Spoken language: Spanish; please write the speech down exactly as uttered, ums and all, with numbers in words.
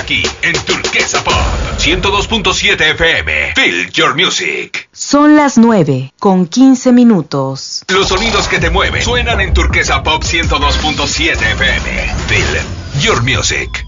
aquí en Turquesa Pop ciento dos punto siete F M. Feel your music. Son las nueve con quince minutos. Los sonidos que te mueven suenan en Turquesa Pop ciento dos punto siete F M. Feel your music.